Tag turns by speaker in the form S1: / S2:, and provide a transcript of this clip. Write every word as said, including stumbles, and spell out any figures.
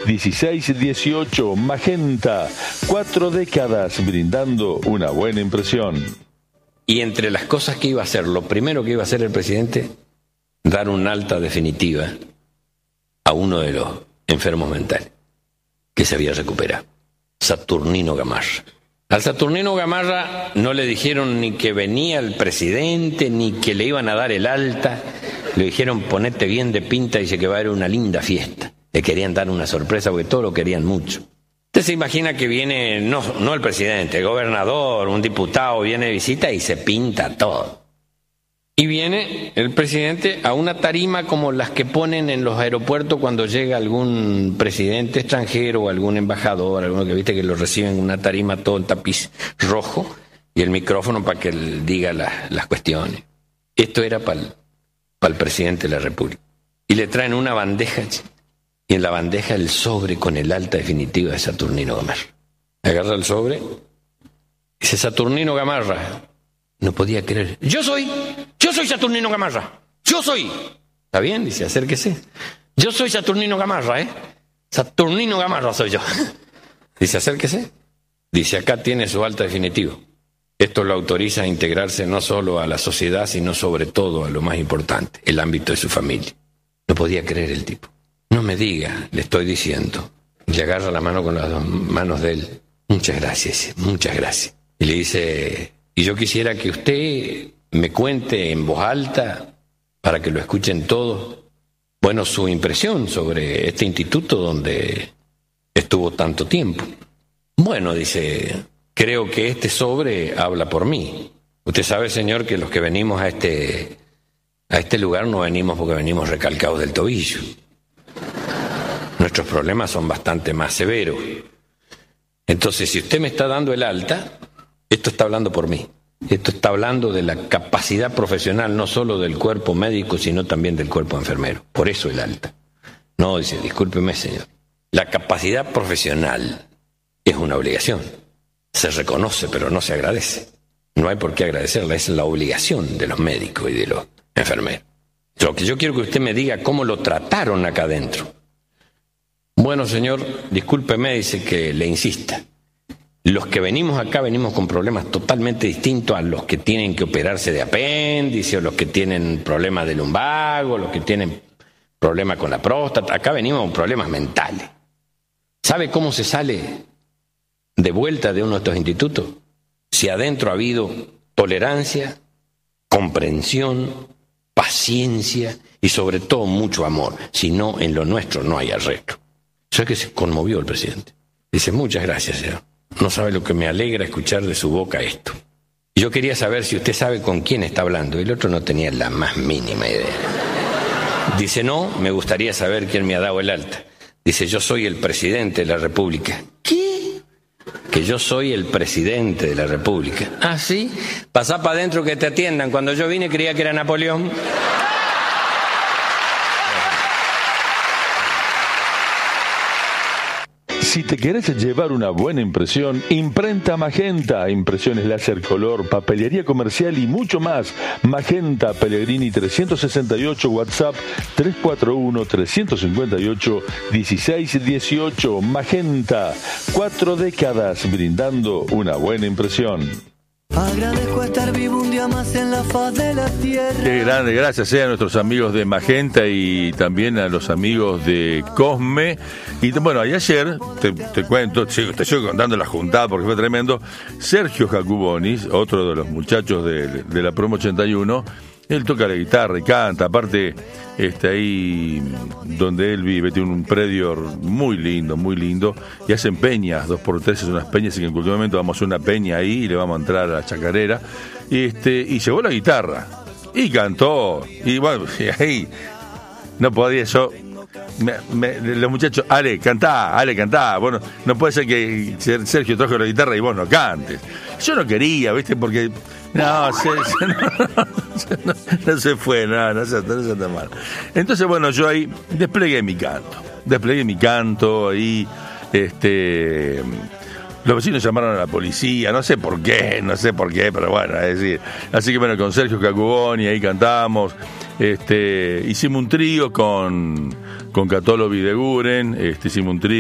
S1: dieciséis dieciocho. Magenta, cuatro décadas brindando una buena impresión.
S2: Y entre las cosas que iba a hacer, lo primero que iba a hacer el presidente, dar un alta definitiva a uno de los enfermos mentales que se había recuperado, Saturnino Gamarra. Al Saturnino Gamarra no le dijeron ni que venía el presidente, ni que le iban a dar el alta. Le dijeron, ponete bien de pinta, dice que va a haber una linda fiesta. Le querían dar una sorpresa porque todos lo querían mucho. Usted se imagina que viene, no, no el presidente, el gobernador, un diputado, viene de visita y se pinta todo. Y viene el presidente a una tarima como las que ponen en los aeropuertos cuando llega algún presidente extranjero o algún embajador, alguno que viste que lo reciben en una tarima todo en tapiz rojo y el micrófono para que él diga la, las cuestiones. Esto era para el, para el presidente de la República. Y le traen una bandeja y en la bandeja el sobre con el alta definitiva de Saturnino Gamarra. Agarra el sobre, dice Saturnino Gamarra. No podía creer. Yo soy, yo soy Saturnino Gamarra. Yo soy. Está bien, dice, acérquese. Yo soy Saturnino Gamarra, ¿eh? Saturnino Gamarra soy yo. Dice, acérquese. Dice, acá tiene su alta definitivo. Esto lo autoriza a integrarse no solo a la sociedad, sino sobre todo a lo más importante, el ámbito de su familia. No podía creer el tipo. No me diga, le estoy diciendo. Y le agarra la mano con las dos manos de él. Muchas gracias, muchas gracias. Y le dice, y yo quisiera que usted me cuente en voz alta, para que lo escuchen todos, bueno, su impresión sobre este instituto donde estuvo tanto tiempo. Bueno, dice, creo que este sobre habla por mí. Usted sabe, señor, que los que venimos a este, a este lugar no venimos porque venimos recalcados del tobillo. Nuestros problemas son bastante más severos. Entonces, si usted me está dando el alta, esto está hablando por mí. Esto está hablando de la capacidad profesional, no solo del cuerpo médico, sino también del cuerpo enfermero. Por eso el alta. No, dice, discúlpeme, señor. La capacidad profesional es una obligación. Se reconoce, pero no se agradece. No hay por qué agradecerla, es la obligación de los médicos y de los enfermeros. Lo que yo quiero que usted me diga cómo lo trataron acá adentro. Bueno, señor, discúlpeme, dice que le insista. Los que venimos acá venimos con problemas totalmente distintos a los que tienen que operarse de apéndice, o los que tienen problemas de lumbago, los que tienen problemas con la próstata. Acá venimos con problemas mentales. ¿Sabe cómo se sale de vuelta de uno de estos institutos? Si adentro ha habido tolerancia, comprensión, paciencia y sobre todo mucho amor. Si no, en lo nuestro no hay arreglo. O sea que se conmovió el presidente. Dice, muchas gracias, señor. No sabe lo que me alegra escuchar de su boca esto. Y yo quería saber si usted sabe con quién está hablando. Y el otro no tenía la más mínima idea. Dice, no, me gustaría saber quién me ha dado el alta. Dice, yo soy el presidente de la República. ¿Qué? Que yo soy el presidente de la República. Ah, ¿sí? Pasá para adentro que te atiendan. Cuando yo vine creía que era Napoleón.
S1: Si te querés llevar una buena impresión, Imprenta Magenta, impresiones láser color, papelería comercial y mucho más. Magenta Pellegrini trescientos sesenta y ocho, WhatsApp tres cuatro uno, tres cinco ocho, uno seis uno ocho. Magenta, cuatro décadas brindando una buena impresión.
S3: Agradezco estar vivo un día más en la faz de la tierra.
S1: Qué grande, gracias eh, a nuestros amigos de Magenta y también a los amigos de Cosme. Y bueno, y ayer, te, te cuento, te, te sigo contando la juntada porque fue tremendo. Sergio Jacubonis, otro de los muchachos de, de la promo ochenta y uno, él toca la guitarra y canta, aparte está ahí donde él vive, tiene un predio muy lindo, muy lindo, y hacen peñas, dos por tres, son unas peñas, así que en cualquier momento vamos a hacer una peña ahí y le vamos a entrar a la chacarera, y, este, y llevó la guitarra, y cantó, y bueno, y ahí no podía yo... Me, me, los muchachos, Ale, cantá, Ale, cantá. Bueno, no puede ser que Sergio trajo la guitarra y vos no cantes. Yo no quería, ¿viste? Porque no, se, se, no, no, no se fue, no, no se, no se tan mal. Entonces, bueno, yo ahí desplegué mi canto, desplegué mi canto ahí, este... Los vecinos llamaron a la policía, no sé por qué, no sé por qué, pero bueno, es decir, así que bueno, con Sergio Cacuboni ahí cantamos, este, hicimos un trío con, con Catolo Videguren, este, hicimos un trío.